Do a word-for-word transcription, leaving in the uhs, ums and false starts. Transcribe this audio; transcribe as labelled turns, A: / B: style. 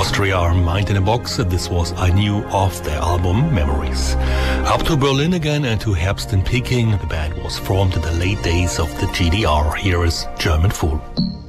A: Austria, Mind in a Box. This was I Knew off their album Memories. Up to Berlin again and to Herbst in Peking. The band was formed in the late days of the G D R. Here is German Fool.